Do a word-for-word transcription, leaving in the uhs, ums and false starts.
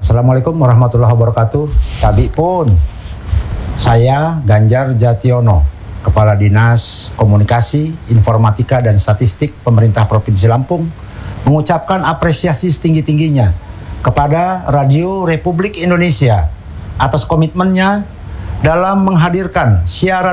Assalamualaikum warahmatullahi wabarakatuh. Tabi pun, saya Ganjar Jationo, Kepala Dinas Komunikasi, Informatika, dan Statistik Pemerintah Provinsi Lampung, mengucapkan apresiasi setinggi-tingginya kepada Radio Republik Indonesia atas komitmennya dalam menghadirkan siaran